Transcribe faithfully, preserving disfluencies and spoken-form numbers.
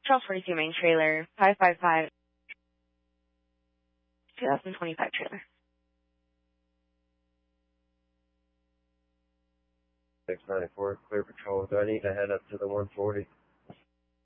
twelve forty-two main trailer, five five five, twenty twenty-five trailer. six ninety-four, clear patrol. Do I need to head up to the one forty?